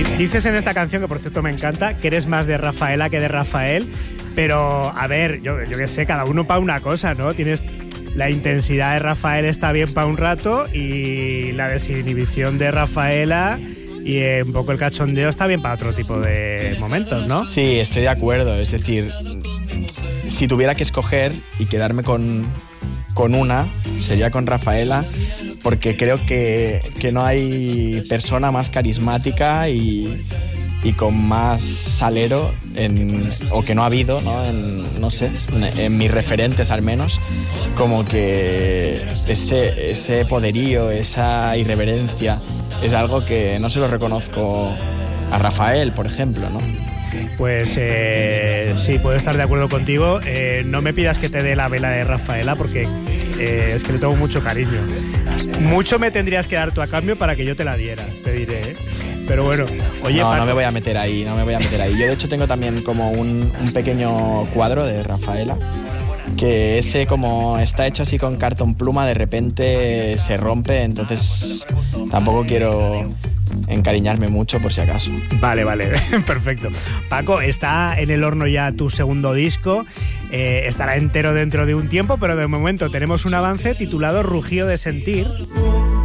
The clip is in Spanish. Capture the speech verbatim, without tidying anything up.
Dices en esta canción, que por cierto me encanta, que eres más de Rafaela que de Rafael, pero a ver, yo, yo qué sé, cada uno para una cosa, ¿no? Tienes la intensidad de Rafael está bien para un rato y la desinhibición de Rafaela y eh, un poco el cachondeo está bien para otro tipo de momentos, ¿no? Sí, estoy de acuerdo, es decir, si tuviera que escoger y quedarme con, con una, sería con Rafaela, porque creo que, que no hay persona más carismática y, y con más salero, en, o que no ha habido, ¿no? En, no sé, en, en mis referentes al menos, como que ese, ese poderío, esa irreverencia, es algo que no se lo reconozco a Rafael, por ejemplo, ¿no? Pues eh, sí, puedo estar de acuerdo contigo. Eh, no me pidas que te dé la vela de Rafaela porque eh, es que le tengo mucho cariño. Mucho me tendrías que dar tú a cambio para que yo te la diera, te diré, ¿eh? Pero bueno, oye, no, Paco, no me voy a meter ahí, no me voy a meter ahí. Yo de hecho tengo también como un, un pequeño cuadro de Rafaela, que ese como está hecho así con cartón pluma, de repente se rompe, entonces tampoco quiero encariñarme mucho por si acaso. Vale, vale, perfecto. Paco, está en el horno ya tu segundo disco, eh, estará entero dentro de un tiempo, pero de momento tenemos un avance titulado Rugido de Sentir.